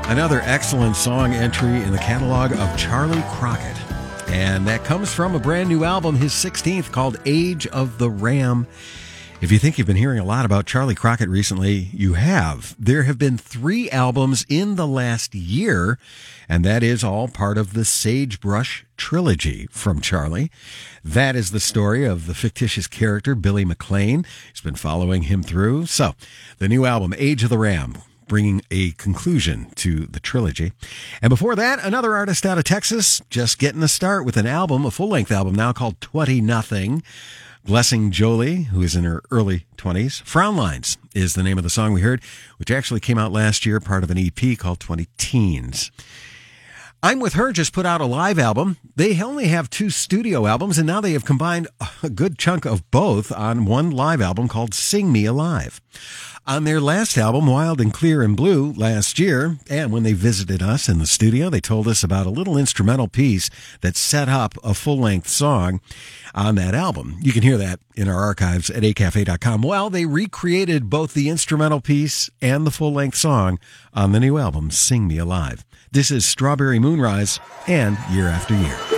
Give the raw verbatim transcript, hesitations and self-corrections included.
Another excellent song entry in the catalog of Charlie Crockett. And that comes from a brand new album, his sixteenth, called Age of the Ram. If you think you've been hearing a lot about Charlie Crockett recently, you have. There have been three albums in the last year, and that is all part of the Sagebrush trilogy from Charlie. That is the story of the fictitious character Billy McLean. He's been following him through. So, the new album, Age of the Ram, bringing a conclusion to the trilogy. And before that, another artist out of Texas, just getting a start with an album, a full-length album now called twenty nothing. Blessing Jolie, who is in her early twenties. Frown Lines is the name of the song we heard, which actually came out last year, part of an E P called twenty teens. I'm With Her just put out a live album. They only have two studio albums, and now they have combined a good chunk of both on one live album called Sing Me Alive. On their last album, Wild and Clear and Blue, last year, and when they visited us in the studio, they told us about a little instrumental piece that set up a full-length song on that album. You can hear that in our archives at a cafe dot com. Well, they recreated both the instrumental piece and the full-length song on the new album, Sing Me Alive. This is Strawberry Moonrise and Year After Year.